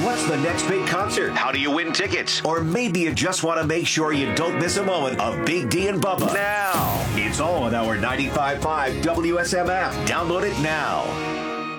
What's the next big concert? How do you win tickets? Or maybe you just want to make sure you don't miss a moment of Big D and Bubba. Now. It's all on our 95.5 WSMF. Download it now.